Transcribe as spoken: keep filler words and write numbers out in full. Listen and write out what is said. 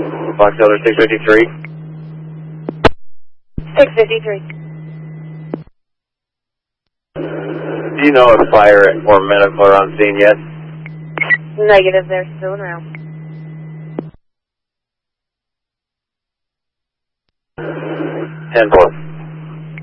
Fox Elder six fifty-three. six fifty-three. Do you know if fire or medical are on scene yet? Negative, they're still around. ten four.